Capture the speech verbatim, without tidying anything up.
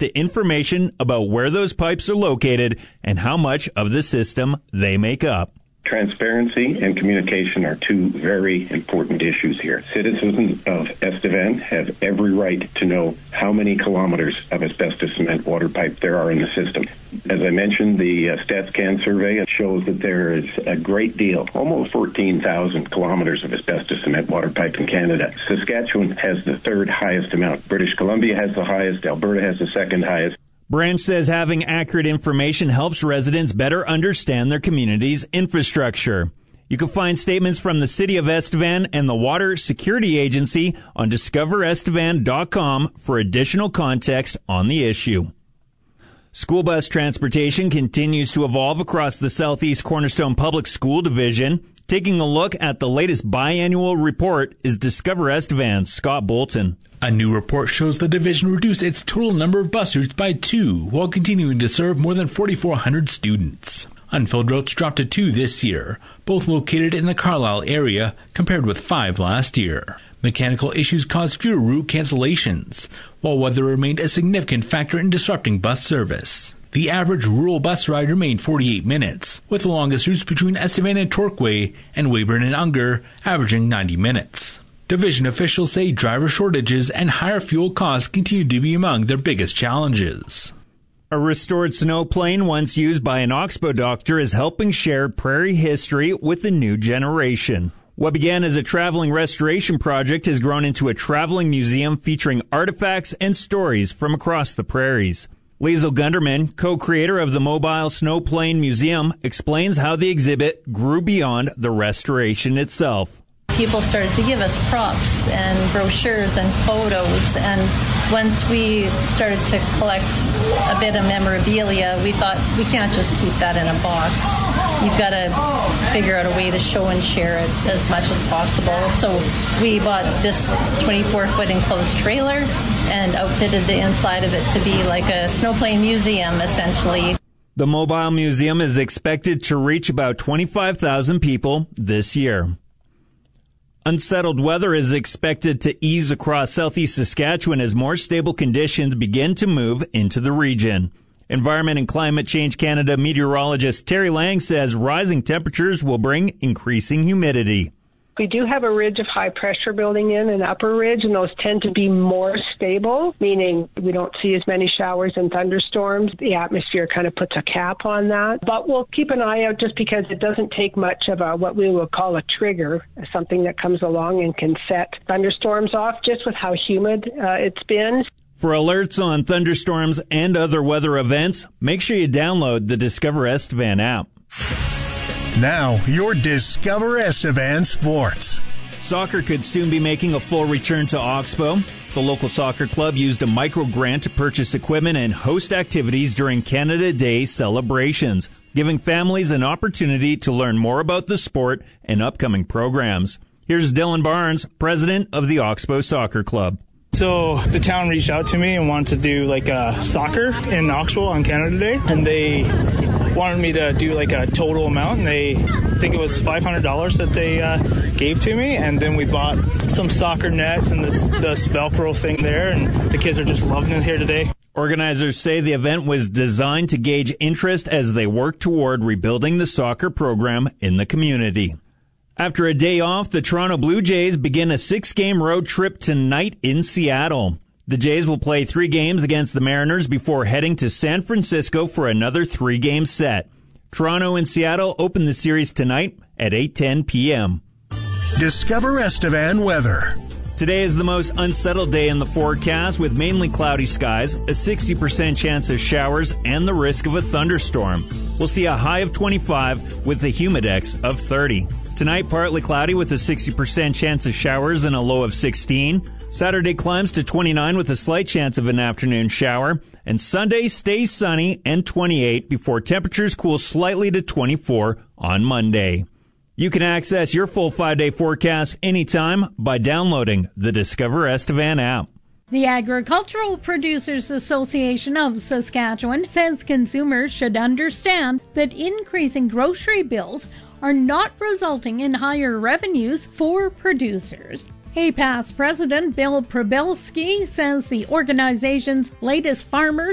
to information about where those pipes are located and how much of the system they make up. Transparency and communication are two very important issues here. Citizens of Estevan have every right to know how many kilometers of asbestos cement water pipe there are in the system. As I mentioned, the uh, StatsCan survey shows that there is a great deal, almost fourteen thousand kilometers of asbestos cement water pipe in Canada. Saskatchewan has the third highest amount. British Columbia has the highest. Alberta has the second highest. Branch says having accurate information helps residents better understand their community's infrastructure. You can find statements from the City of Estevan and the Water Security Agency on discover estevan dot com for additional context on the issue. School bus transportation continues to evolve across the Southeast Cornerstone Public School Division. Taking a look at the latest biannual report is Discover Estevan's Scott Bolton. A new report shows the division reduced its total number of bus routes by two while continuing to serve more than forty-four hundred students. Unfilled routes dropped to two this year, both located in the Carlisle area, compared with five last year. Mechanical issues caused fewer route cancellations, while weather remained a significant factor in disrupting bus service. The average rural bus ride remained forty-eight minutes, with the longest routes between Estevan and Torquay and Weyburn and Unger averaging ninety minutes. Division officials say driver shortages and higher fuel costs continue to be among their biggest challenges. A restored snow plane once used by an Oxbow doctor is helping share prairie history with the new generation. What began as a traveling restoration project has grown into a traveling museum featuring artifacts and stories from across the prairies. Liesl Gunderman, co-creator of the Mobile Snowplane Museum, explains how the exhibit grew beyond the restoration itself. People started to give us props and brochures and photos, and once we started to collect a bit of memorabilia, we thought we can't just keep that in a box. You've got to figure out a way to show and share it as much as possible. So we bought this twenty-four foot enclosed trailer and outfitted the inside of it to be like a snowplane museum, essentially. The Mobile Museum is expected to reach about twenty-five thousand people this year. Unsettled weather is expected to ease across southeast Saskatchewan as more stable conditions begin to move into the region. Environment and Climate Change Canada meteorologist Terry Lang says rising temperatures will bring increasing humidity. We do have a ridge of high pressure building in, an upper ridge, and those tend to be more stable, meaning we don't see as many showers and thunderstorms. The atmosphere kind of puts a cap on that. But we'll keep an eye out just because it doesn't take much of a what we will call a trigger, something that comes along and can set thunderstorms off just with how humid uh, it's been. For alerts on thunderstorms and other weather events, make sure you download the Discover Estevan app. Now, your Discover Estevan Sports. Soccer could soon be making a full return to Oxbow. The local soccer club used a micro grant to purchase equipment and host activities during Canada Day celebrations, giving families an opportunity to learn more about the sport and upcoming programs. Here's Dylan Barnes, president of the Oxbow Soccer Club. So the town reached out to me and wanted to do like a soccer in Oxbow on Canada Day, and they wanted me to do like a total amount, and they I think it was five hundred dollars that they uh, gave to me, and then we bought some soccer nets and this this Velcro thing there, and the kids are just loving it here today. Organizers say the event was designed to gauge interest as they work toward rebuilding the soccer program in the community. After a day off, the Toronto Blue Jays begin a six-game road trip tonight in Seattle. The Jays will play three games against the Mariners before heading to San Francisco for another three-game set. Toronto and Seattle open the series tonight at eight ten p.m. Discover Estevan weather. Today is the most unsettled day in the forecast with mainly cloudy skies, a sixty percent chance of showers, and the risk of a thunderstorm. We'll see a high of twenty-five with a humidex of thirty. Tonight, partly cloudy with a sixty percent chance of showers and a low of sixteen. Saturday climbs to twenty-nine with a slight chance of an afternoon shower. And Sunday stays sunny and twenty-eight before temperatures cool slightly to twenty-four on Monday. You can access your full five-day forecast anytime by downloading the Discover Estevan app. The Agricultural Producers Association of Saskatchewan says consumers should understand that increasing grocery bills are not resulting in higher revenues for producers. A past president, Bill Probelski, says the organization's latest farmers